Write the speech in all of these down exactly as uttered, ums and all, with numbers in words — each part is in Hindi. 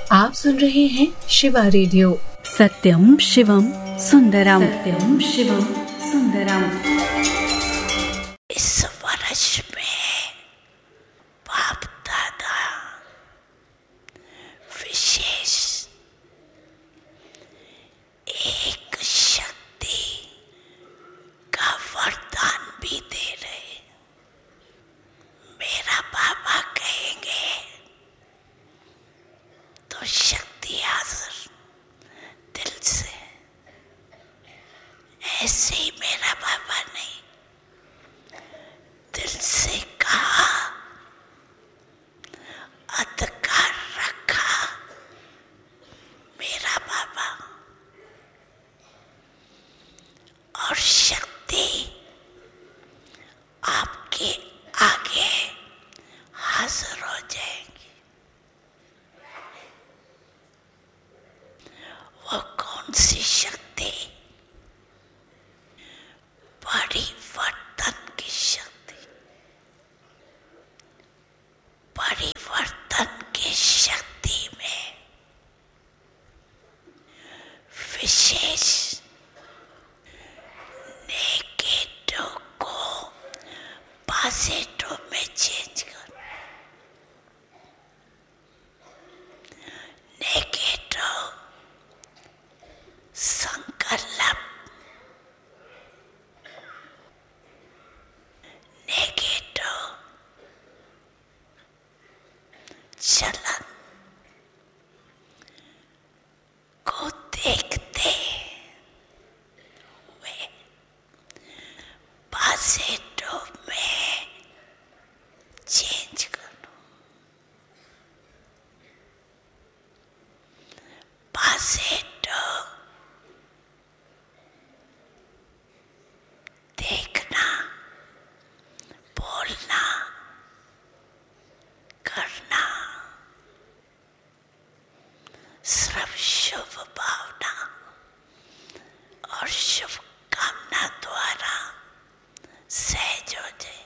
आप सुन रहे हैं शिवा रेडियो। सत्यम शिवम सुंदरम, सत्यम शिवम सुंदरम। इस वर्ष में बाप दादा विशेष एक शक्ति का वरदान भी दे रहे। मेरा बाबा कहेंगे तो शक्ति हाजिर दिल से, ऐसे ही मेरा बाबा नहीं, दिल से कहा, अधिकार रखा मेरा बाबा, और शक्ति आपके आगे हाजिर हो जाएगी। वो कौन सी शक्ति? परिवर्तन की शक्ति। परिवर्तन की शक्ति में विशेष नेगेटिव को पॉजिटिव में चेंज कर, नेगेटिव संकल्प, नेगेटिव चलन को देखते हुए पॉजिटिव में चेंज करो। पॉजिटिव देखना, बोलना, करना, सिर्फ शुभ भावना और शुभ कामना द्वारा सहज हो जाए,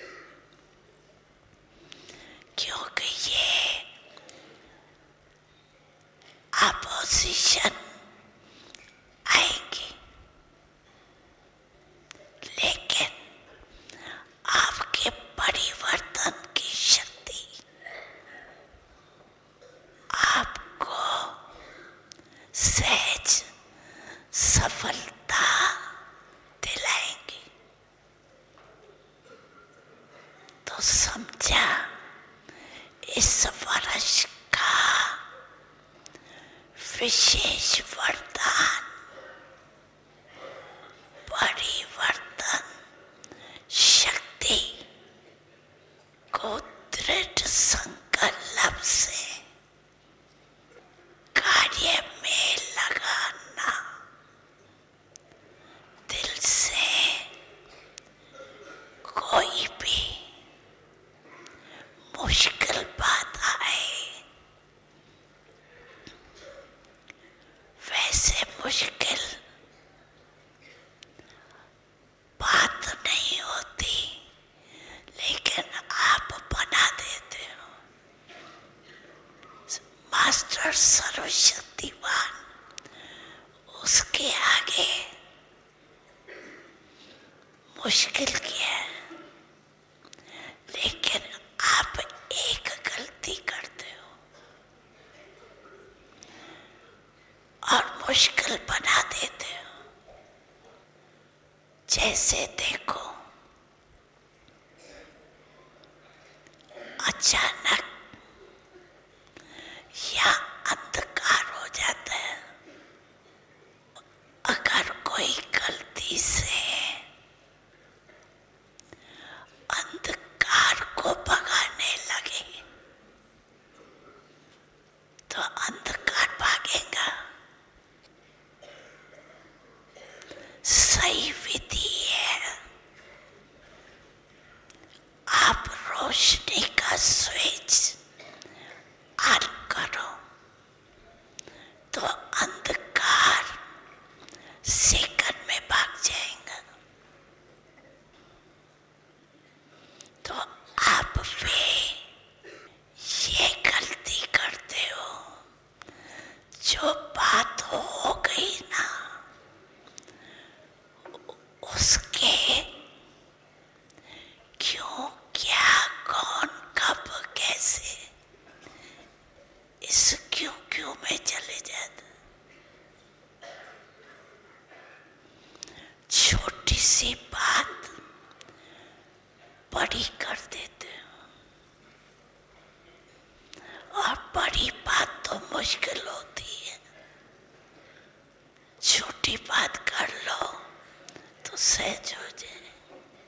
क्योंकि ये अपोजिशन आएंगी, लेकिन आपके परिवर्तन की शक्ति आपको सहज सफलता दिलाएंगी। तो समझा, इस वर्ष का विशेष वरदान परिवर्तन शक्ति को दृढ़ संकल्प से कार्य में लगाना। दिल से कोई भी मुश्किल बात आए, वैसे मुश्किल बात नहीं होती, लेकिन आप बना देते हो। मास्टर सर्वशक्तिवान, उसके आगे मुश्किल क्या है? लेकिन आप एक गलती करते हो और मुश्किल बना देते हो। जैसे देखो, अचानक या अंधकार हो जाता है। अगर कोई गलती से अंधकार को भगाने लगे तो अंधकार भागेगा। सही विधि है, आप रोशनी का स्विच ऑन करो तो अंधकार सेकंड में भाग जाएगा। तो आप भी ये गलती करते हो। छोटी सी बात बड़ी